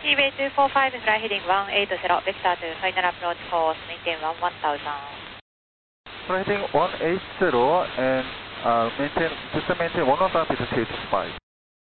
EVA 245, fly heading 180, vector to final approach course, maintain 1000. Fly heading 180 and just maintain 1000 feet to 285.